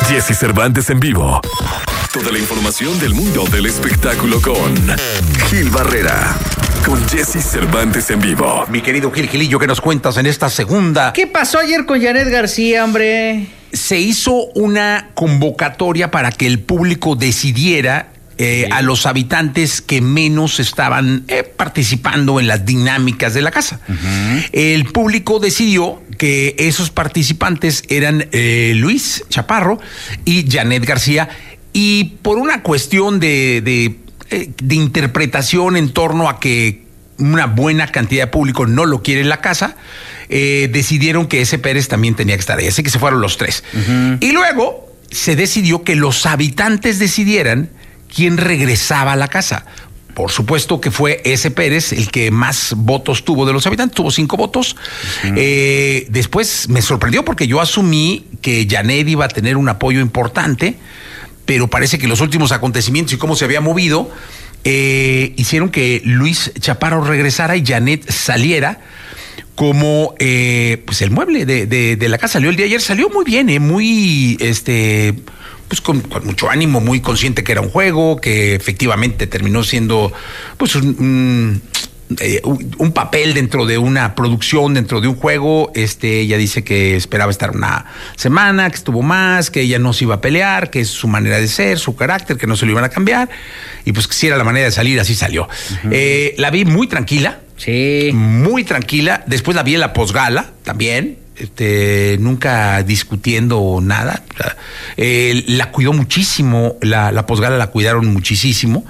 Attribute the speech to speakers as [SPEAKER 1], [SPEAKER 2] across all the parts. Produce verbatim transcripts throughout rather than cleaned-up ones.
[SPEAKER 1] Jesse Cervantes en vivo. Toda la información del mundo del espectáculo con Gil Barrera. Con Jesse Cervantes en vivo.
[SPEAKER 2] Mi querido Gil Gilillo, ¿qué nos cuentas en esta segunda?
[SPEAKER 3] ¿Qué pasó ayer con Janet García, hombre?
[SPEAKER 2] Se hizo una convocatoria para que el público decidiera eh, sí. a los habitantes que menos estaban eh, participando en las dinámicas de la casa. Uh-huh. El público decidió que esos participantes eran eh, Luis Chaparro y Janet García, y por una cuestión de... de de interpretación en torno a que una buena cantidad de público no lo quiere en la casa, eh, decidieron que ese Pérez también tenía que estar ahí, así que se fueron los tres. Uh-huh. Y luego se decidió que los habitantes decidieran quién regresaba a la casa. Por supuesto que fue ese Pérez el que más votos tuvo de los habitantes, tuvo cinco votos. Uh-huh. Eh, después me sorprendió porque yo asumí que Janet iba a tener un apoyo importante, pero parece que los últimos acontecimientos y cómo se había movido eh, hicieron que Luis Chaparro regresara y Janet saliera como eh, pues el mueble de, de, de la casa. Salió el día de ayer, salió muy bien, eh, muy este pues con, con mucho ánimo, muy consciente que era un juego, que efectivamente terminó siendo pues un, un Eh, un papel dentro de una producción, dentro de un juego. Este, ella dice que esperaba estar una semana, que estuvo más, que ella no se iba a pelear, que es su manera de ser, su carácter, que no se lo iban a cambiar, y pues que si era la manera de salir, así salió. Uh-huh. Eh, la vi muy tranquila,
[SPEAKER 3] sí,
[SPEAKER 2] muy tranquila. Después la vi en la posgala también. Este, nunca discutiendo nada. Eh, la cuidó muchísimo, la, la posgala la cuidaron muchísimo.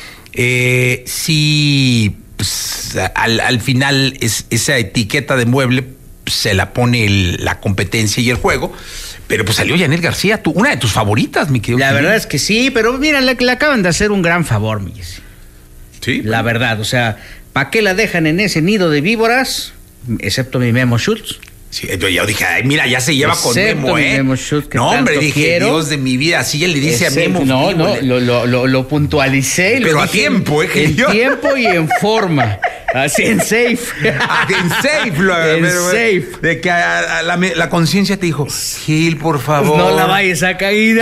[SPEAKER 2] Eh, sí. Pues, al, al final es, esa etiqueta de mueble pues, se la pone el, la competencia y el juego, pero pues salió Janet García, tú, una de tus favoritas, mi querido.
[SPEAKER 3] La
[SPEAKER 2] Gil.
[SPEAKER 3] verdad es que sí, pero mira, le, le acaban de hacer un gran favor, mi Jesse.
[SPEAKER 2] Sí.
[SPEAKER 3] La verdad, o sea, ¿para qué la dejan en ese nido de víboras? Excepto mi Memo Schultz.
[SPEAKER 2] Sí, yo, yo dije, ay, mira, ya se lleva
[SPEAKER 3] Excepto
[SPEAKER 2] con Memo, ¿eh?
[SPEAKER 3] Memo Schultz, que
[SPEAKER 2] no, hombre, dije,
[SPEAKER 3] quiero.
[SPEAKER 2] Dios de mi vida, así él le dice
[SPEAKER 3] Excepto,
[SPEAKER 2] a Memo.
[SPEAKER 3] No, no,
[SPEAKER 2] le...
[SPEAKER 3] lo, lo, lo, lo puntualicé.
[SPEAKER 2] Pero
[SPEAKER 3] lo
[SPEAKER 2] a tiempo, ¿eh?
[SPEAKER 3] En
[SPEAKER 2] yo...
[SPEAKER 3] tiempo y en forma. Así en safe.
[SPEAKER 2] Ah, en safe, lo,
[SPEAKER 3] en
[SPEAKER 2] pero,
[SPEAKER 3] safe.
[SPEAKER 2] De que a, a la, la conciencia te dijo, Gil, por favor.
[SPEAKER 3] No la vayas a caer.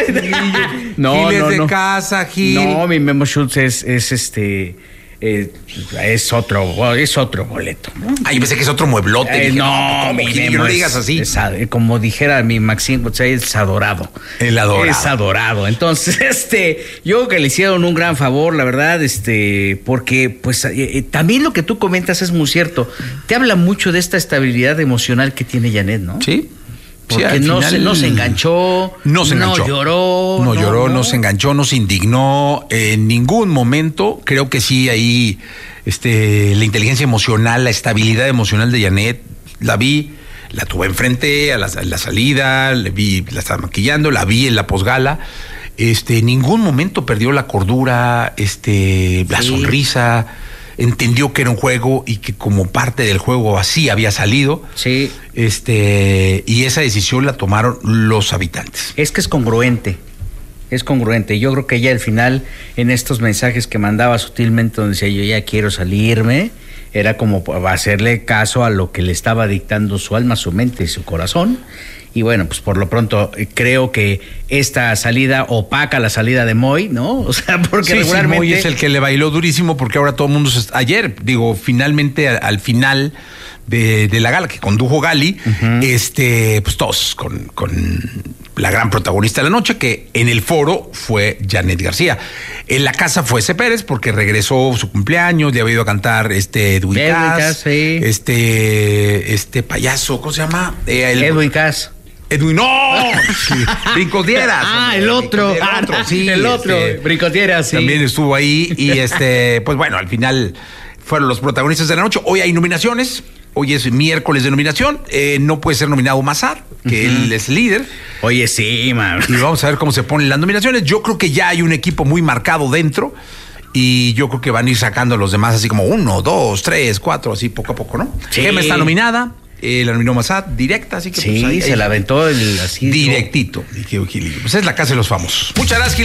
[SPEAKER 2] No,
[SPEAKER 3] no,
[SPEAKER 2] Gil
[SPEAKER 3] no,
[SPEAKER 2] es de
[SPEAKER 3] no.
[SPEAKER 2] casa, Gil.
[SPEAKER 3] No, mi Memo Schultz es, es este. Eh, es otro, es otro boleto, ¿no?
[SPEAKER 2] Ah, yo pensé que es otro mueblote.
[SPEAKER 3] Eh,
[SPEAKER 2] dije,
[SPEAKER 3] no, mi
[SPEAKER 2] Gil,
[SPEAKER 3] Memo
[SPEAKER 2] no
[SPEAKER 3] es,
[SPEAKER 2] digas así.
[SPEAKER 3] Es, como dijera mi Maxine, o sea, es adorado.
[SPEAKER 2] El adorado.
[SPEAKER 3] Es adorado. Entonces, este, yo creo que le hicieron un gran favor, la verdad, este, porque, pues, eh, también lo que tú comentas es muy cierto. Te habla mucho de esta estabilidad emocional que tiene Janet, ¿no?
[SPEAKER 2] Sí.
[SPEAKER 3] Porque
[SPEAKER 2] sí,
[SPEAKER 3] no,
[SPEAKER 2] final,
[SPEAKER 3] se, no se enganchó,
[SPEAKER 2] no se enganchó,
[SPEAKER 3] no lloró,
[SPEAKER 2] no, no lloró,
[SPEAKER 3] no.
[SPEAKER 2] no se enganchó, no se indignó en ningún momento. Creo que sí, ahí este, la inteligencia emocional, la estabilidad emocional de Janet, la vi, la tuve enfrente a la, a la salida, la vi, la estaba maquillando, la vi en la posgala. Este, en ningún momento perdió la cordura, este, la sí. sonrisa. Entendió que era un juego y que como parte del juego así había salido.
[SPEAKER 3] Sí.
[SPEAKER 2] Este, y esa decisión la tomaron los habitantes.
[SPEAKER 3] Es que es congruente. Es congruente. Yo creo que ella al final, en estos mensajes que mandaba sutilmente, donde decía yo ya quiero salirme, era como hacerle caso a lo que le estaba dictando su alma, su mente y su corazón. Y bueno, pues por lo pronto creo que esta salida opaca la salida de Moy, ¿no? O sea, porque
[SPEAKER 2] sí,
[SPEAKER 3] regularmente...
[SPEAKER 2] Sí, Moy es el que le bailó durísimo porque ahora todo el mundo... Se... Ayer, digo, finalmente al, al final de, de la gala que condujo Gali, uh-huh. este, pues todos con, con la gran protagonista de la noche, que en el foro fue Janet García. En la casa fue ese Pérez porque regresó su cumpleaños, le había ido a cantar este Edwin Cass,
[SPEAKER 3] sí.
[SPEAKER 2] este, este payaso, ¿cómo se llama?
[SPEAKER 3] Eh, el, Edwin Cass.
[SPEAKER 2] Edwin, no, sí. Brincotieras.
[SPEAKER 3] Ah, el otro,
[SPEAKER 2] el otro,
[SPEAKER 3] ah,
[SPEAKER 2] sí,
[SPEAKER 3] el otro,
[SPEAKER 2] este,
[SPEAKER 3] Brincotieras, sí.
[SPEAKER 2] También estuvo ahí y este, pues bueno, al final fueron los protagonistas de la noche. Hoy hay nominaciones, hoy es miércoles de nominación, eh, no puede ser nominado Mazar, que uh-huh. él es líder.
[SPEAKER 3] Oye, sí, man.
[SPEAKER 2] Y vamos a ver cómo se ponen las nominaciones. Yo creo que ya hay un equipo muy marcado dentro. Y yo creo que van a ir sacando a los demás así como uno, dos, tres, cuatro, así poco a poco, ¿no?
[SPEAKER 3] Sí.
[SPEAKER 2] Gema está nominada. Eh, la nominó Mazat directa, así que
[SPEAKER 3] sí,
[SPEAKER 2] pues ahí,
[SPEAKER 3] se
[SPEAKER 2] ahí,
[SPEAKER 3] la aventó el, así
[SPEAKER 2] directito. Pues es la casa de los famosos. Muchas gracias, Gil.